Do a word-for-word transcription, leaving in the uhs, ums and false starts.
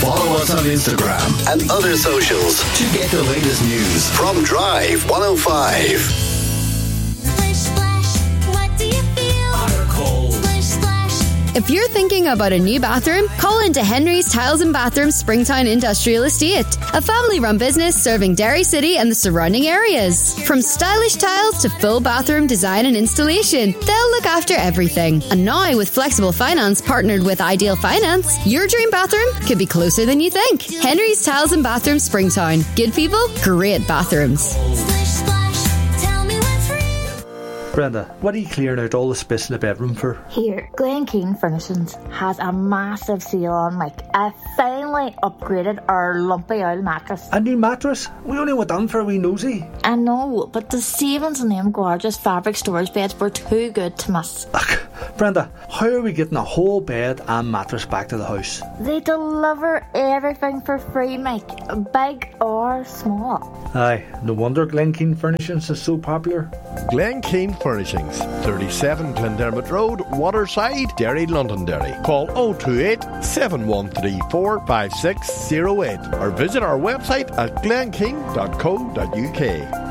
Follow us on Instagram and other socials to get the latest news from Drive one oh five. If you're thinking about a new bathroom, call into Henry's Tiles and Bathrooms Springtown Industrial Estate, a family-run business serving Derry City and the surrounding areas. From stylish tiles to full bathroom design and installation, they'll look after everything. And now, with flexible finance partnered with Ideal Finance, your dream bathroom could be closer than you think. Henry's Tiles and Bathrooms Springtown. Good people, great bathrooms. Brenda, what are you clearing out all the space in the bedroom for? Here, Glen Keane Furnishings has a massive sale on, like, I finally upgraded our lumpy owl mattress. A new mattress? We only went down for a wee nosy. I know, but the savings on them gorgeous fabric storage beds were too good to miss. Ugh, Brenda, how are we getting a whole bed and mattress back to the house? They deliver everything for free, Mike, big or small. Aye, no wonder Glen Keane Furnishings is so popular. Glen Keane Furnishings, thirty-seven Glendermot Road, Waterside, Derry, Londonderry. Call oh two eight, seven one three four, five six oh eight or visit our website at glenkeane dot co dot uk.